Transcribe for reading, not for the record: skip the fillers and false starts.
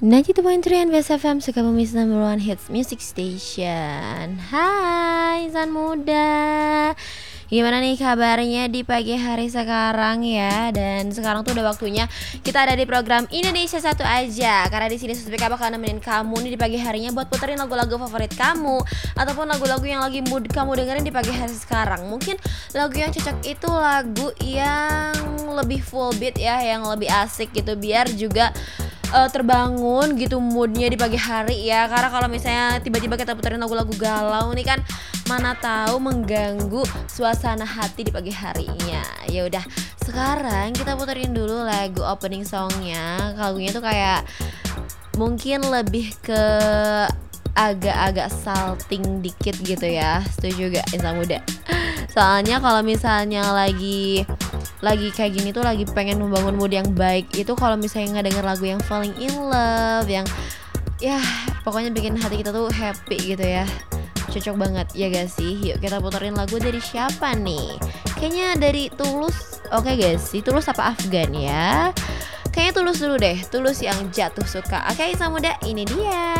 92.3 NBS FM Sukabumi's number one hits music station. Hai insan muda, gimana nih kabarnya di pagi hari sekarang ya? Dan sekarang tuh udah waktunya kita ada di program Indonesia Satu Aja. Karena di sini Suspika bakal nemenin kamu nih di pagi harinya buat puterin lagu-lagu favorit kamu ataupun lagu-lagu yang lagi mood kamu dengerin di pagi hari sekarang. Mungkin lagu yang cocok itu lagu yang lebih full beat ya, yang lebih asik gitu, biar juga terbangun gitu moodnya di pagi hari ya. Karena kalau misalnya tiba-tiba kita puterin lagu-lagu galau nih kan, mana tahu mengganggu suasana hati di pagi harinya. Ya udah, sekarang kita puterin dulu lagu opening songnya. Lagunya tuh kayak mungkin lebih ke agak-agak salting dikit gitu ya. Setuju gak insan muda? Soalnya kalau misalnya lagi kayak gini tuh, lagi pengen membangun mood yang baik itu kalau misalnya nggak denger lagu yang falling in love, yang ya pokoknya bikin hati kita tuh happy gitu ya. Cocok banget ya gak sih? Yuk kita puterin lagu dari siapa nih? Kayaknya dari Tulus. Oke gak sih? Tulus apa Afgan ya? Kayaknya Tulus dulu deh. Tulus yang Jatuh Suka. Oke insan muda, ini dia.